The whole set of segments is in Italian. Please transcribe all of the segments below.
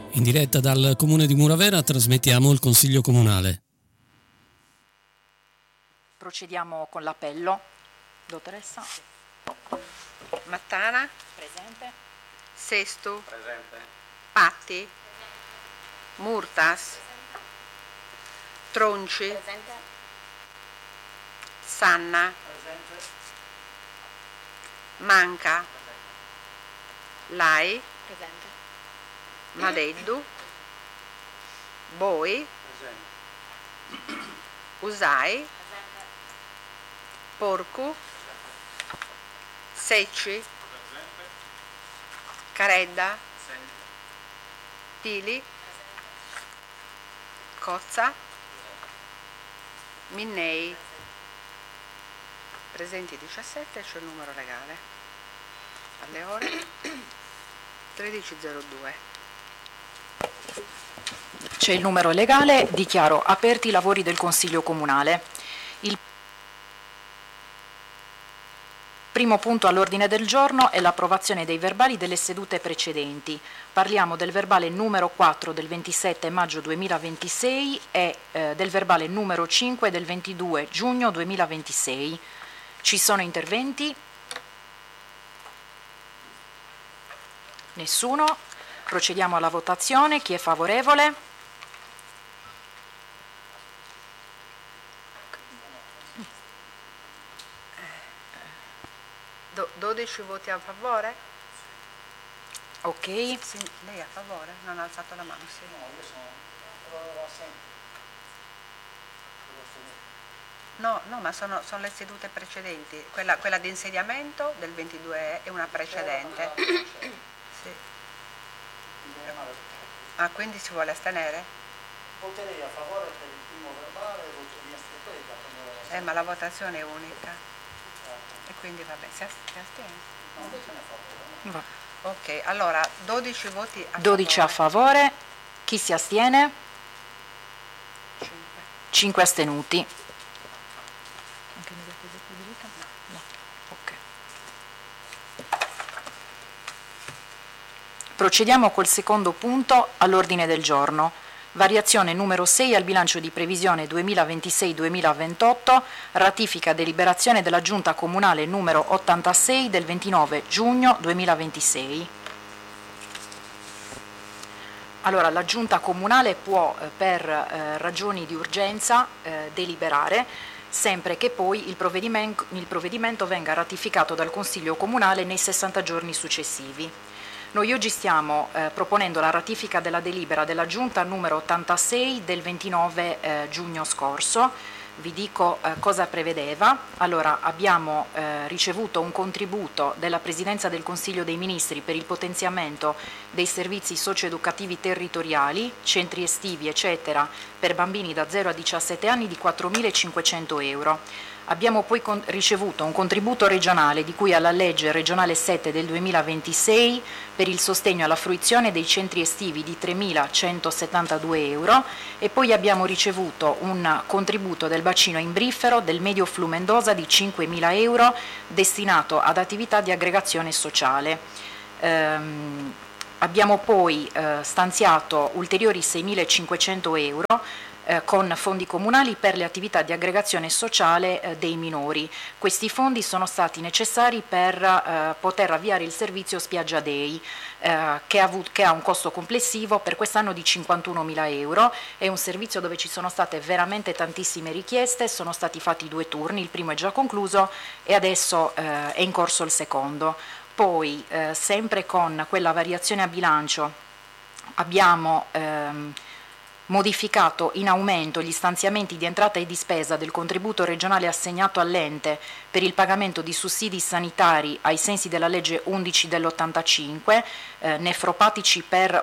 In diretta dal Comune di Muravera trasmettiamo il Consiglio Comunale. Procediamo con l'appello. Dottoressa. Mattana. Presente. Sesto. Presente. Patti. Murtas. Tronci. Presente. Sanna. Presente. Manca. Lai. Presente. Madeddu. Boi. Presente. Usai. Porcu. Secci. Presente. Caredda. Presente. Pili. Cozza. Minnei. Presenti 17, c'è il numero legale. Alle ore 13:02. C'è il numero legale, dichiaro aperti i lavori del Consiglio Comunale. Il primo punto all'ordine del giorno è l'approvazione dei verbali delle sedute precedenti. Parliamo del verbale numero 4 del 27 maggio 2026 e del verbale numero 5 del 22 giugno 2026. Ci sono interventi? Nessuno? Procediamo alla votazione. Chi è favorevole? 12 voti a favore? Ok. Sì, lei è a favore? Non ha alzato la mano, sì. No, io sono assente. No, ma sono le sedute precedenti. Quella di insediamento del 22 è una precedente. Sì. Ah, quindi si vuole astenere? Voterei a favore per il primo verbale e mi asterrei Ma la votazione è unica. E quindi vabbè, si astiene? No, invece ne a favore. Ok, allora 12 voti a 12 a favore. favore. Chi si astiene? 5. 5 astenuti. No. Ok. Procediamo col secondo punto all'ordine del giorno. Variazione numero 6 al bilancio di previsione 2026-2028, ratifica deliberazione della Giunta Comunale numero 86 del 29 giugno 2026. Allora, la Giunta Comunale può per ragioni di urgenza deliberare, sempre che poi il provvedimento venga ratificato dal Consiglio Comunale nei 60 giorni successivi. Noi oggi stiamo proponendo la ratifica della delibera della Giunta numero 86 del 29 giugno scorso. Vi dico cosa prevedeva. Allora, abbiamo ricevuto un contributo della Presidenza del Consiglio dei Ministri per il potenziamento dei servizi socio-educativi territoriali, centri estivi, eccetera, per bambini da 0 a 17 anni di 4.500 euro. Abbiamo poi ricevuto un contributo regionale di cui alla legge regionale 7 del 2026 per il sostegno alla fruizione dei centri estivi di 3.172 euro e poi abbiamo ricevuto un contributo del bacino imbrifero del Medio Flumendosa di 5.000 euro destinato ad attività di aggregazione sociale. Abbiamo poi stanziato ulteriori 6.500 euro con fondi comunali per le attività di aggregazione sociale dei minori. Questi fondi sono stati necessari per poter avviare il servizio Spiaggia Day, che ha un costo complessivo per quest'anno di 51.000 euro. È un servizio dove ci sono state veramente tantissime richieste, sono stati fatti 2 turni, il primo è già concluso e adesso è in corso il secondo. Poi, sempre con quella variazione a bilancio, abbiamo modificato in aumento gli stanziamenti di entrata e di spesa del contributo regionale assegnato all'ente per il pagamento di sussidi sanitari ai sensi della legge 11 dell'85, nefropatici per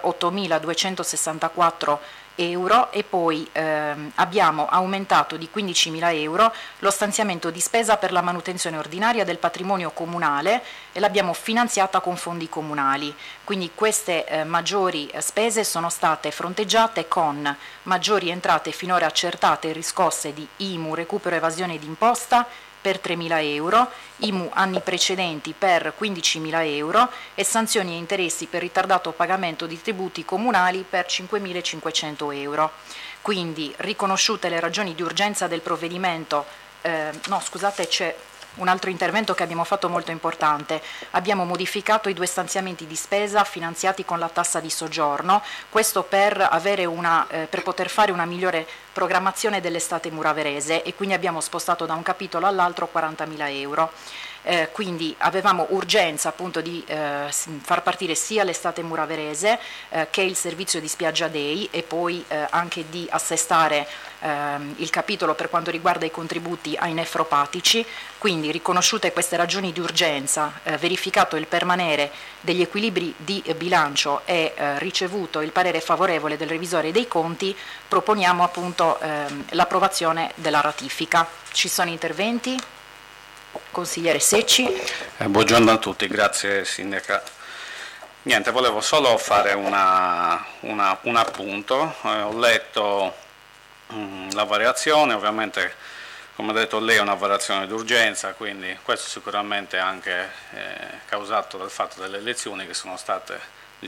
8.264 euro e poi abbiamo aumentato di 15.000 euro lo stanziamento di spesa per la manutenzione ordinaria del patrimonio comunale e l'abbiamo finanziata con fondi comunali. Quindi queste maggiori spese sono state fronteggiate con maggiori entrate finora accertate e riscosse di IMU, recupero evasione d'imposta, per 3.000 euro, IMU anni precedenti per 15.000 euro e sanzioni e interessi per ritardato pagamento di tributi comunali per 5.500 euro. Quindi, riconosciute le ragioni di urgenza del provvedimento, c'è un altro intervento che abbiamo fatto molto importante. Abbiamo modificato i 2 stanziamenti di spesa finanziati con la tassa di soggiorno, questo per poter fare una migliore programmazione dell'estate muraverese, e quindi abbiamo spostato da un capitolo all'altro 40.000 euro. Quindi avevamo urgenza appunto di far partire sia l'estate muraverese che il servizio di spiaggia day, e poi anche di assestare il capitolo per quanto riguarda i contributi ai nefropatici. Quindi, riconosciute queste ragioni di urgenza, verificato il permanere degli equilibri di bilancio e ricevuto il parere favorevole del revisore dei conti, proponiamo appunto l'approvazione della ratifica. Ci sono interventi? Consigliere Secci. Buongiorno a tutti, grazie Sindaca. Niente, volevo solo fare un appunto. Ho letto la variazione, ovviamente come ha detto lei è una variazione d'urgenza, quindi questo sicuramente anche causato dal fatto delle elezioni che sono state,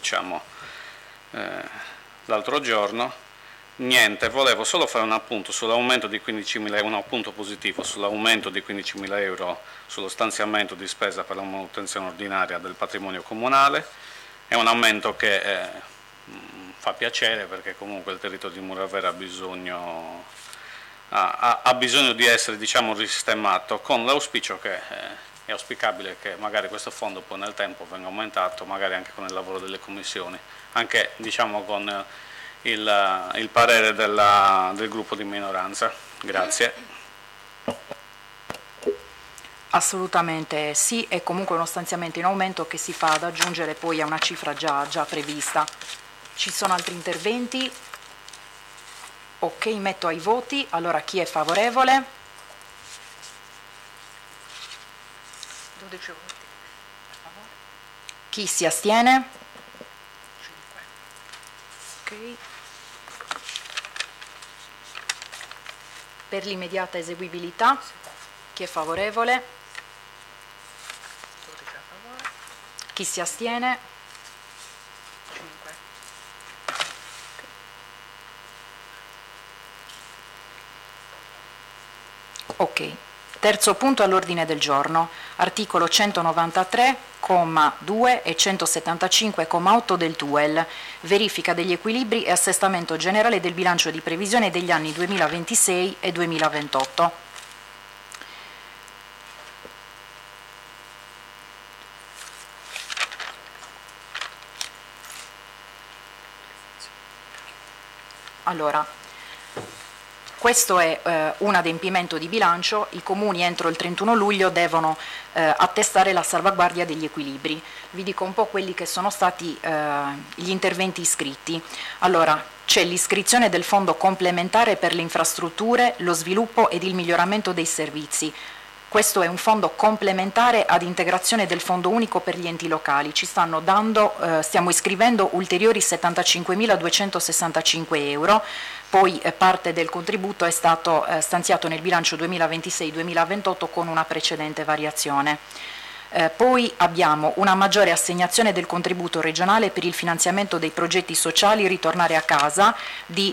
l'altro giorno. Niente, volevo solo fare un appunto sull'aumento di 15.000 euro, un appunto positivo sull'aumento di 15.000 euro sullo stanziamento di spesa per la manutenzione ordinaria del patrimonio comunale. È un aumento che fa piacere, perché comunque il territorio di Muravera ha bisogno di essere risistemato, con l'auspicio che è auspicabile che magari questo fondo poi nel tempo venga aumentato, magari anche con il lavoro delle commissioni, anche con il parere del gruppo di minoranza. Grazie. Assolutamente sì, è comunque uno stanziamento in aumento che si fa ad aggiungere poi a una cifra già prevista. Ci sono altri interventi? Ok, metto ai voti. Allora, chi è favorevole? 12 voti a favore. Chi si astiene? 5. Ok. Per l'immediata eseguibilità, chi è favorevole? 12 a favore. Chi si astiene? 5. Ok. Terzo punto all'ordine del giorno, articolo 193,2 e 175,8 del TUEL, verifica degli equilibri e assestamento generale del bilancio di previsione degli anni 2026 e 2028. Allora, questo è un adempimento di bilancio. I comuni entro il 31 luglio devono attestare la salvaguardia degli equilibri. Vi dico un po' quelli che sono stati gli interventi iscritti. Allora, c'è l'iscrizione del fondo complementare per le infrastrutture, lo sviluppo ed il miglioramento dei servizi. Questo è un fondo complementare ad integrazione del fondo unico per gli enti locali. Ci stiamo iscrivendo ulteriori 75.265 euro, poi parte del contributo è stato stanziato nel bilancio 2026-2028 con una precedente variazione. Poi abbiamo una maggiore assegnazione del contributo regionale per il finanziamento dei progetti sociali Ritornare a casa di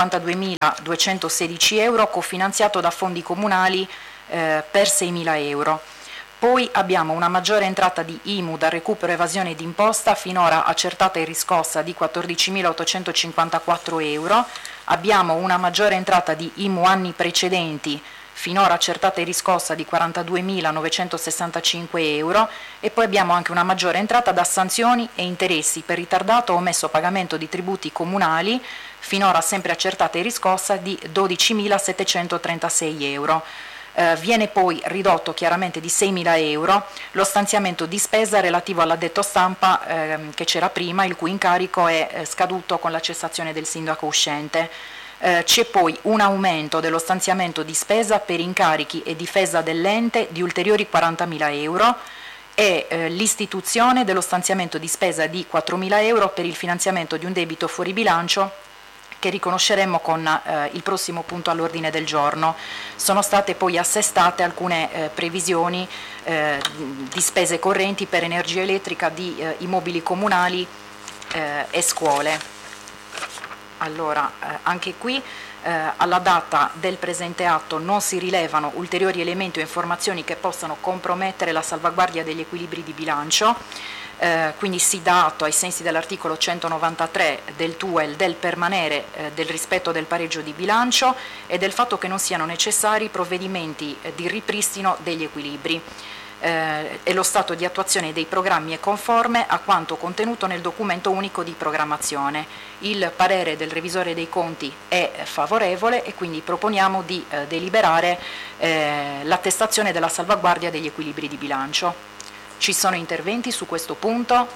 52.216 euro, cofinanziato da fondi comunali per 6.000 euro. Poi abbiamo una maggiore entrata di IMU da recupero evasione d'imposta finora accertata e riscossa di 14.854 euro, abbiamo una maggiore entrata di IMU anni precedenti finora accertata e riscossa di 42.965 euro, e poi abbiamo anche una maggiore entrata da sanzioni e interessi per ritardato o omesso pagamento di tributi comunali finora sempre accertata e riscossa di 12.736 euro. Viene poi ridotto chiaramente di 6.000 euro lo stanziamento di spesa relativo all'addetto stampa che c'era prima, il cui incarico è scaduto con la cessazione del sindaco uscente. C'è poi un aumento dello stanziamento di spesa per incarichi e difesa dell'ente di ulteriori 40.000 euro e l'istituzione dello stanziamento di spesa di 4.000 euro per il finanziamento di un debito fuori bilancio che riconosceremo con il prossimo punto all'ordine del giorno. Sono state poi assestate alcune previsioni di spese correnti per energia elettrica di immobili comunali e scuole. Allora, anche qui alla data del presente atto non si rilevano ulteriori elementi o informazioni che possano compromettere la salvaguardia degli equilibri di bilancio, quindi si dà atto ai sensi dell'articolo 193 del TUEL del permanere del rispetto del pareggio di bilancio e del fatto che non siano necessari provvedimenti di ripristino degli equilibri. E lo stato di attuazione dei programmi è conforme a quanto contenuto nel documento unico di programmazione. Il parere del revisore dei conti è favorevole e quindi proponiamo di deliberare l'attestazione della salvaguardia degli equilibri di bilancio. Ci sono interventi su questo punto?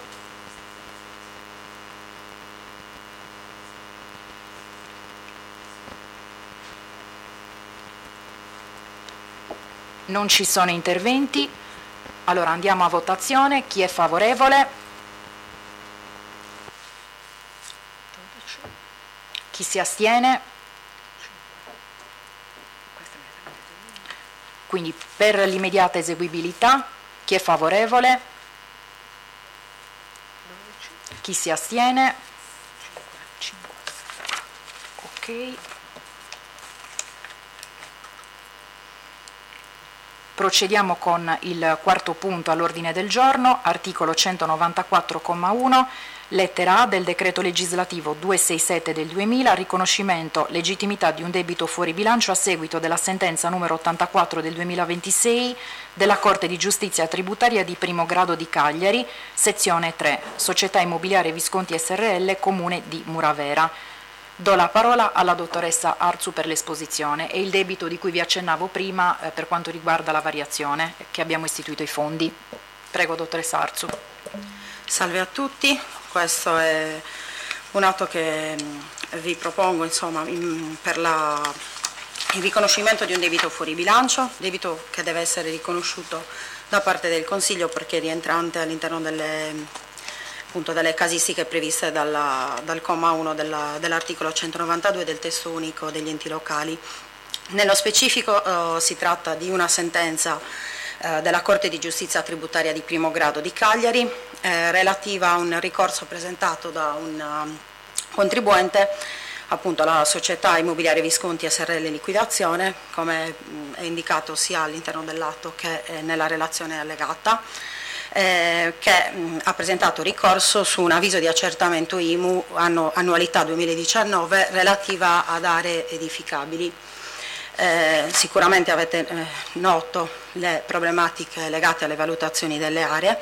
Non ci sono interventi. Allora andiamo a votazione. Chi è favorevole? Chi si astiene? Quindi per l'immediata eseguibilità, chi è favorevole? Chi si astiene? Ok. Procediamo con il quarto punto all'ordine del giorno, articolo 194,1, lettera A del decreto legislativo 267 del 2000, riconoscimento legittimità di un debito fuori bilancio a seguito della sentenza numero 84 del 2026 della Corte di Giustizia Tributaria di primo grado di Cagliari, sezione 3, Società Immobiliare Visconti SRL, Comune di Muravera. Do la parola alla dottoressa Arzu per l'esposizione e il debito di cui vi accennavo prima per quanto riguarda la variazione che abbiamo istituito i fondi. Prego, dottoressa Arzu. Salve a tutti, questo è un atto che vi propongo insomma, per il riconoscimento di un debito fuori bilancio, debito che deve essere riconosciuto da parte del Consiglio perché è rientrante all'interno delle casistiche previste dal comma 1 dell'articolo 192 del testo unico degli enti locali. Nello specifico si tratta di una sentenza della Corte di Giustizia Tributaria di primo grado di Cagliari relativa a un ricorso presentato da un contribuente, appunto la Società Immobiliare Visconti SRL Liquidazione, come è indicato sia all'interno dell'atto che nella relazione allegata, che ha presentato ricorso su un avviso di accertamento IMU annualità 2019 relativa ad aree edificabili. Sicuramente avete noto le problematiche legate alle valutazioni delle aree.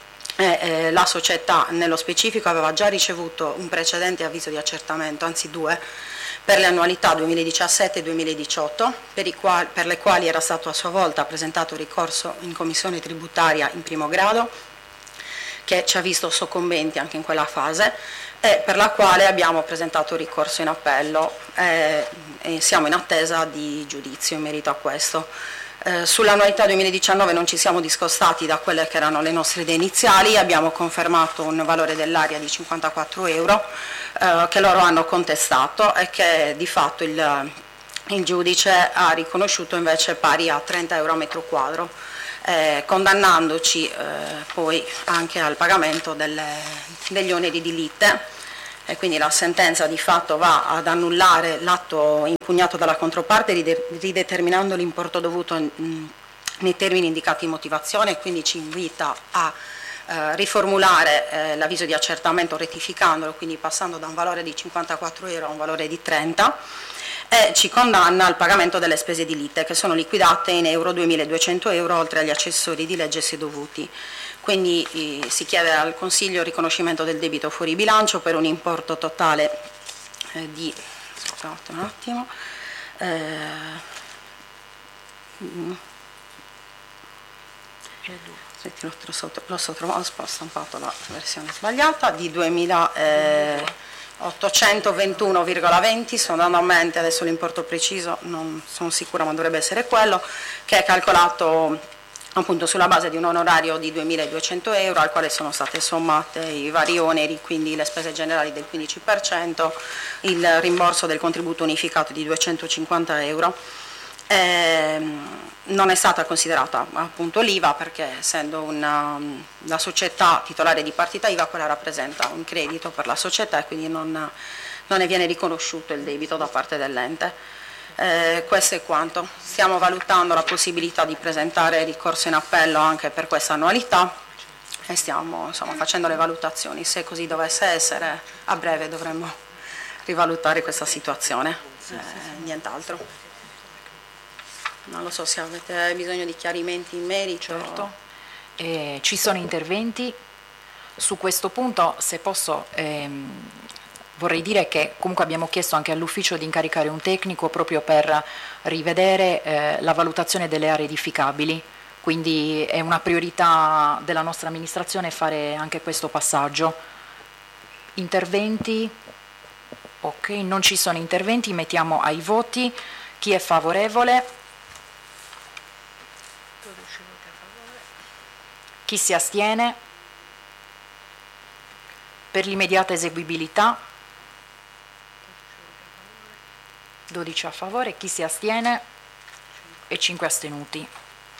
La società nello specifico aveva già ricevuto un precedente avviso di accertamento, anzi due, per le annualità 2017 e 2018, per le quali era stato a sua volta presentato ricorso in commissione tributaria in primo grado, che ci ha visto soccombenti anche in quella fase, e per la quale abbiamo presentato ricorso in appello e siamo in attesa di giudizio in merito a questo. Sull'annualità 2019 non ci siamo discostati da quelle che erano le nostre idee iniziali, abbiamo confermato un valore dell'area di 54 euro che loro hanno contestato e che di fatto il giudice ha riconosciuto invece pari a 30 euro a metro quadro, condannandoci poi anche al pagamento degli oneri di lite. E quindi la sentenza di fatto va ad annullare l'atto impugnato dalla controparte rideterminando l'importo dovuto nei termini indicati in motivazione e quindi ci invita a riformulare l'avviso di accertamento rettificandolo, quindi passando da un valore di 54 euro a un valore di 30 e ci condanna al pagamento delle spese di lite che sono liquidate in euro 2.200 euro oltre agli accessori di legge se dovuti. Quindi si chiede al Consiglio il riconoscimento del debito fuori bilancio per un importo totale di, scusate un attimo, ho stampato la versione sbagliata, di 2.821,20, sto andando a mente adesso l'importo preciso, non sono sicura ma dovrebbe essere quello, che è calcolato appunto sulla base di un onorario di 2.200 euro al quale sono state sommate i vari oneri, quindi le spese generali del 15%, il rimborso del contributo unificato di 250 euro. Non è stata considerata appunto l'IVA perché essendo la società titolare di partita IVA, quella rappresenta un credito per la società e quindi non ne viene riconosciuto il debito da parte dell'ente. Questo è quanto. Stiamo valutando la possibilità di presentare ricorso in appello anche per questa annualità e stiamo facendo le valutazioni. Se così dovesse essere, a breve dovremmo rivalutare questa situazione, nient'altro. Non lo so se avete bisogno di chiarimenti in merito. Certo. Ci sono interventi su questo punto, se posso. Vorrei dire che comunque abbiamo chiesto anche all'ufficio di incaricare un tecnico proprio per rivedere la valutazione delle aree edificabili, quindi è una priorità della nostra amministrazione fare anche questo passaggio. Interventi? Ok, non ci sono interventi, mettiamo ai voti. Chi è favorevole? Chi si astiene? Per l'immediata eseguibilità? 12 a favore, chi si astiene? E 5 astenuti.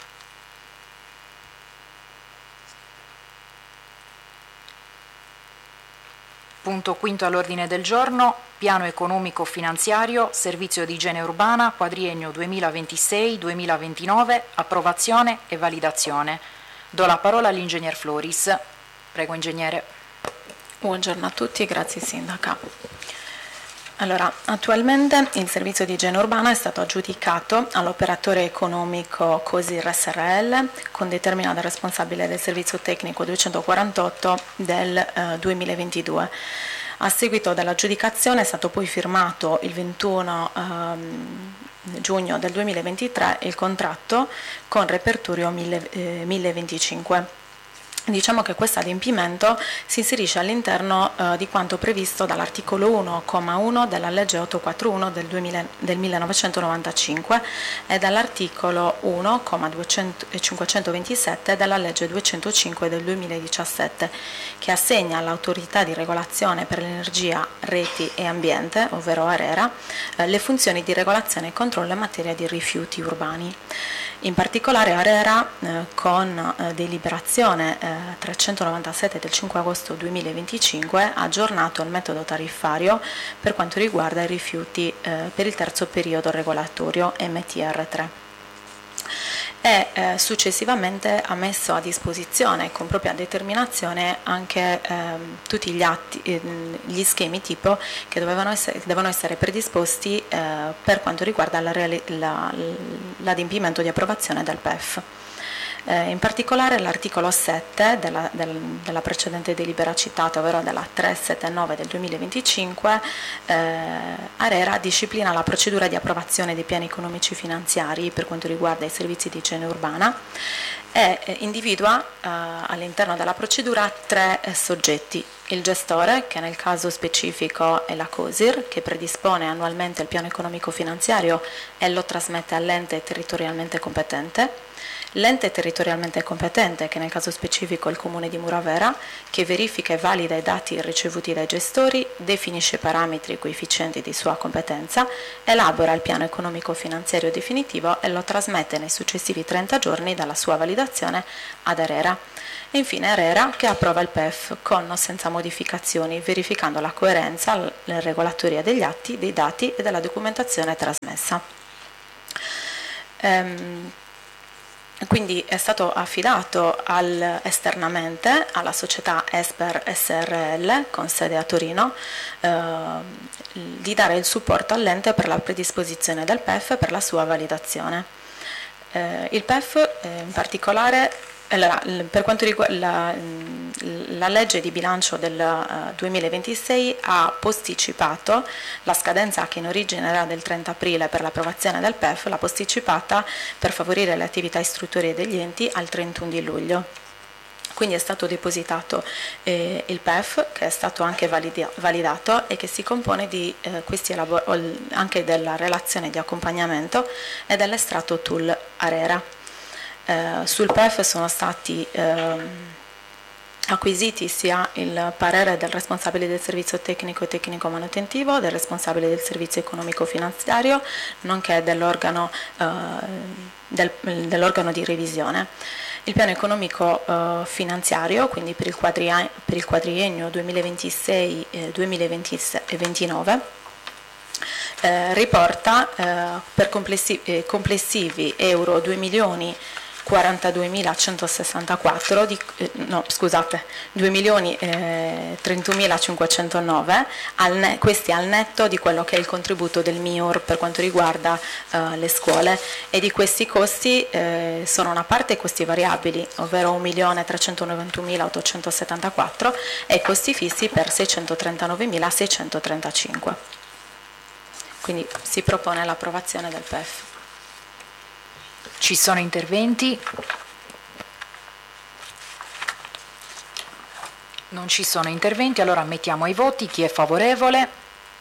Punto quinto all'ordine del giorno, piano economico finanziario, servizio di igiene urbana, quadriennio 2026-2029, approvazione e validazione. Do la parola all'ingegner Floris. Prego, ingegnere. Buongiorno a tutti, grazie Sindaca. Allora, attualmente il servizio di igiene urbana è stato aggiudicato all'operatore economico COSIR SRL con determinata responsabile del servizio tecnico 248 del 2022. A seguito dell'aggiudicazione è stato poi firmato il 21 giugno del 2023 il contratto con repertorio 1025. Diciamo che questo adempimento si inserisce all'interno di quanto previsto dall'articolo 1,1 della legge 841 del 1995 e dall'articolo 1,527 della legge 205 del 2017, che assegna all'autorità di regolazione per l'energia, reti e ambiente, ovvero ARERA, le funzioni di regolazione e controllo in materia di rifiuti urbani. In particolare ARERA con deliberazione 397 del 5 agosto 2025 ha aggiornato il metodo tariffario per quanto riguarda i rifiuti per il terzo periodo regolatorio MTR3 e successivamente ha messo a disposizione con propria determinazione anche tutti gli schemi tipo che devono essere predisposti per quanto riguarda l'adempimento di approvazione del PEF. In particolare l'articolo 7 della precedente delibera citata, ovvero della 379 del 2025, ARERA disciplina la procedura di approvazione dei piani economici finanziari per quanto riguarda i servizi di igiene urbana e individua all'interno della procedura 3 soggetti: il gestore, che nel caso specifico è la COSIR, che predispone annualmente il piano economico finanziario e lo trasmette all'ente territorialmente competente; l'ente territorialmente competente, che nel caso specifico è il Comune di Muravera, che verifica e valida i dati ricevuti dai gestori, definisce parametri e coefficienti di sua competenza, elabora il piano economico finanziario definitivo e lo trasmette nei successivi 30 giorni dalla sua validazione ad ARERA. E infine ARERA, che approva il PEF con o senza modificazioni, verificando la coerenza, la regolatoria degli atti, dei dati e della documentazione trasmessa. Quindi è stato affidato esternamente alla società Esper SRL con sede a Torino di dare il supporto all'ente per la predisposizione del PEF e per la sua validazione. Il PEF in particolare, per quanto riguarda la legge di bilancio del 2026 ha posticipato la scadenza, che in origine era del 30 aprile per l'approvazione del PEF, l'ha posticipata per favorire le attività istruttorie degli enti al 31 di luglio. Quindi è stato depositato il PEF, che è stato anche validato e che si compone di anche della relazione di accompagnamento e dell'estratto TUL ARERA. Sul PEF sono stati acquisiti sia il parere del responsabile del servizio tecnico e tecnico manutentivo, del responsabile del servizio economico finanziario, nonché dell'organo di revisione. Il piano economico finanziario, quindi per il quadriennio 2026-2029, riporta per complessivi euro 2.031.509, questi al netto di quello che è il contributo del MIUR per quanto riguarda le scuole, e di questi costi sono una parte costi variabili, ovvero 1.391.874, e costi fissi per 639.635. Quindi si propone l'approvazione del PEF. Ci sono interventi? Non ci sono interventi, allora mettiamo ai voti. Chi è favorevole?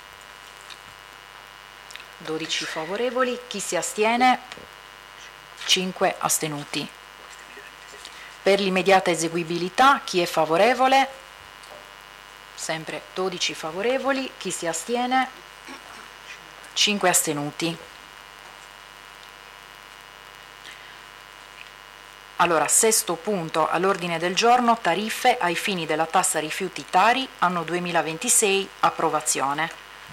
12 favorevoli. Chi si astiene? 5 astenuti. Per l'immediata eseguibilità, chi è favorevole? Sempre 12 favorevoli. Chi si astiene? 5 astenuti. Allora, sesto punto all'ordine del giorno, tariffe ai fini della tassa rifiuti Tari, anno 2026, approvazione.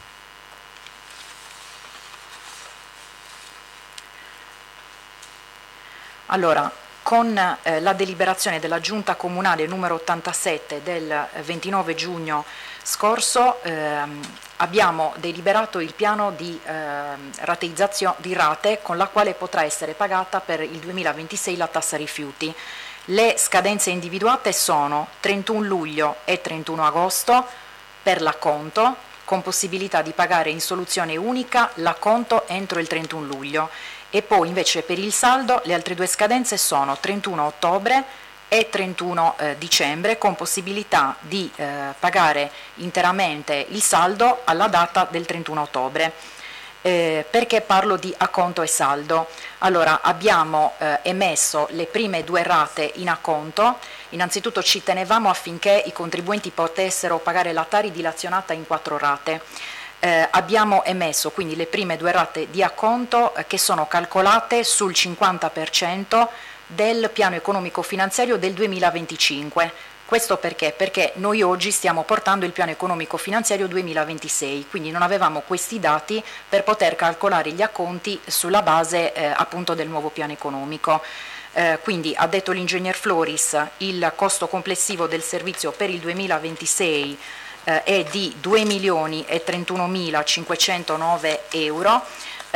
Allora, con la deliberazione della Giunta Comunale numero 87 del 29 giugno scorso abbiamo deliberato il piano di rateizzazione di rate con la quale potrà essere pagata per il 2026 la tassa rifiuti. Le scadenze individuate sono 31 luglio e 31 agosto per l'acconto, con possibilità di pagare in soluzione unica l'acconto entro il 31 luglio. E poi invece per il saldo le altre due scadenze sono 31 ottobre e 31 dicembre, con possibilità di pagare interamente il saldo alla data del 31 ottobre. Perché parlo di acconto e saldo? Allora, abbiamo emesso le prime due rate in acconto. Innanzitutto ci tenevamo affinché i contribuenti potessero pagare la Tari dilazionata in 4 rate. Abbiamo emesso quindi le prime due rate di acconto che sono calcolate sul 50% del piano economico finanziario del 2025. Questo perché? Perché noi oggi stiamo portando il piano economico finanziario 2026, quindi non avevamo questi dati per poter calcolare gli acconti sulla base appunto del nuovo piano economico. Quindi ha detto l'ingegner Floris, il costo complessivo del servizio per il 2026 è di 2.031.509 euro.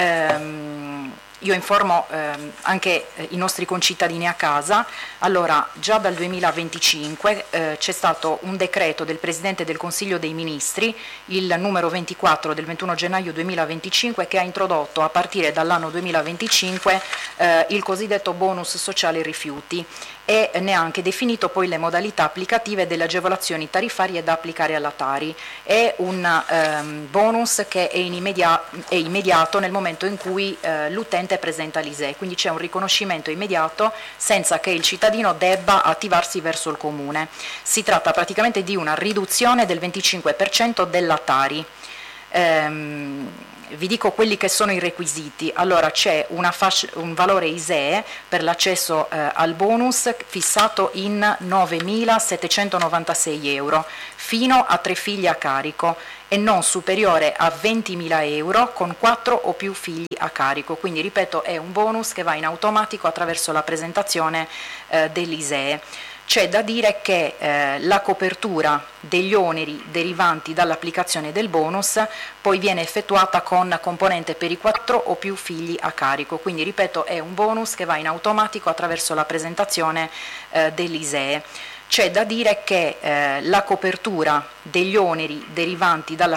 Io informo anche i nostri concittadini a casa. Allora, già dal 2025 c'è stato un decreto del Presidente del Consiglio dei Ministri, il numero 24 del 21 gennaio 2025, che ha introdotto a partire dall'anno 2025 il cossidetto bonus sociale rifiuti, e ne ha anche definito poi le modalità applicative delle agevolazioni tariffarie da applicare alla Tari. È un bonus che è immediato nel momento in cui l'utente presenta l'ISEE, quindi c'è un riconoscimento immediato senza che il cittadino debba attivarsi verso il comune. Si tratta praticamente di una riduzione del 25% della Tari. Vi dico quelli che sono i requisiti. Allora, c'è un valore ISEE per l'accesso al bonus fissato in 9.796 euro fino a 3 figli a carico e non superiore a 20.000 euro con 4 o più figli a carico. Quindi, ripeto, è un bonus che va in automatico attraverso la presentazione dell'ISEE. C'è da dire che la copertura degli oneri derivanti dall'applicazione del bonus poi viene effettuata con componente per i 4 o più figli a carico, quindi ripeto è un bonus che va in automatico attraverso la presentazione dell'ISEE. C'è da dire che la copertura degli oneri derivanti dalla